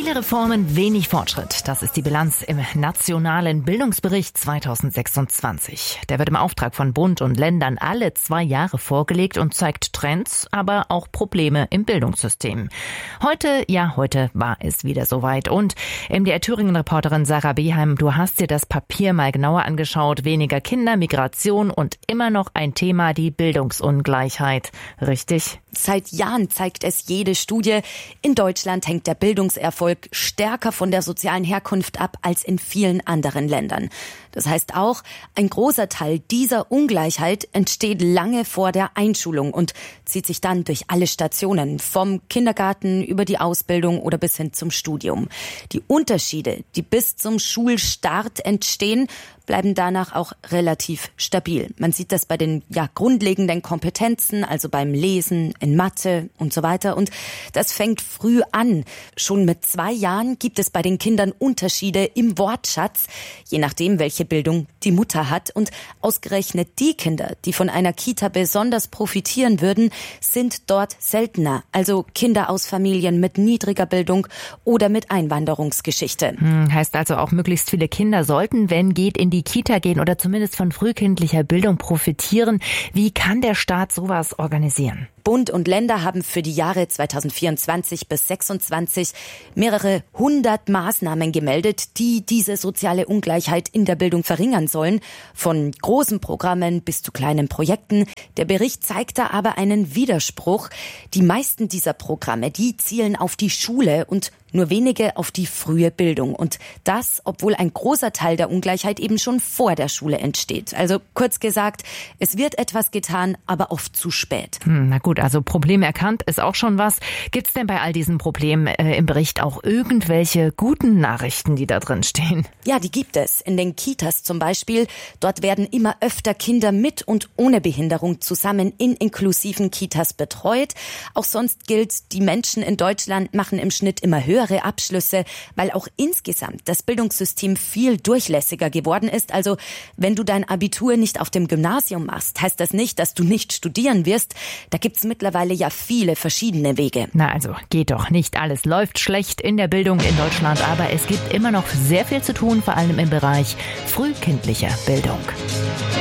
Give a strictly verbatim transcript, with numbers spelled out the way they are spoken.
Viele Reformen, wenig Fortschritt. Das ist die Bilanz im Nationalen Bildungsbericht zweitausendsechsundzwanzig. Der wird im Auftrag von Bund und Ländern alle zwei Jahre vorgelegt und zeigt Trends, aber auch Probleme im Bildungssystem. Heute, ja, heute war es wieder soweit. Und M D R Thüringen-Reporterin Sarah Beheim, du hast dir das Papier mal genauer angeschaut. Weniger Kinder, Migration und immer noch ein Thema, die Bildungsungleichheit. Richtig? Seit Jahren zeigt es jede Studie. In Deutschland hängt der Bildungserfolg stärker von der sozialen Herkunft ab als in vielen anderen Ländern. Das heißt auch, ein großer Teil dieser Ungleichheit entsteht lange vor der Einschulung und zieht sich dann durch alle Stationen, vom Kindergarten über die Ausbildung oder bis hin zum Studium. Die Unterschiede, die bis zum Schulstart entstehen, bleiben danach auch relativ stabil. Man sieht das bei den ja grundlegenden Kompetenzen, also beim Lesen, in Mathe und so weiter. Und das fängt früh an. Schon mit zwei Jahren gibt es bei den Kindern Unterschiede im Wortschatz, je nachdem, welche Bildung die Mutter hat. Und ausgerechnet die Kinder, die von einer Kita besonders profitieren würden, sind dort seltener. Also Kinder aus Familien mit niedriger Bildung oder mit Einwanderungsgeschichte. Hm, heißt also auch, möglichst viele Kinder sollten, wenn geht, in die Kita gehen oder zumindest von frühkindlicher Bildung profitieren. Wie kann der Staat sowas organisieren? Bund und Länder haben für die Jahre zweitausendvierundzwanzig bis sechsundzwanzig mehrere hundert Maßnahmen gemeldet, die diese soziale Ungleichheit in der Bildung verringern sollen. Von großen Programmen bis zu kleinen Projekten. Der Bericht zeigt da aber einen Widerspruch. Die meisten dieser Programme, die zielen auf die Schule und nur wenige auf die frühe Bildung. Und das, obwohl ein großer Teil der Ungleichheit eben schon vor der Schule entsteht. Also kurz gesagt, es wird etwas getan, aber oft zu spät. Hm, na gut, also Problem erkannt ist auch schon was. Gibt's denn bei all diesen Problemen äh, im Bericht auch irgendwelche guten Nachrichten, die da drin stehen? Ja, die gibt es. In den Kitas zum Beispiel. Dort werden immer öfter Kinder mit und ohne Behinderung zusammen in inklusiven Kitas betreut. Auch sonst gilt, die Menschen in Deutschland machen im Schnitt immer höhere Abschlüsse, weil auch insgesamt das Bildungssystem viel durchlässiger geworden ist. Also wenn du dein Abitur nicht auf dem Gymnasium machst, heißt das nicht, dass du nicht studieren wirst. Da gibt's mittlerweile ja viele verschiedene Wege. Na also, geht doch. Nicht alles läuft schlecht in der Bildung in Deutschland, aber es gibt immer noch sehr viel zu tun, vor allem im Bereich frühkindlicher Bildung.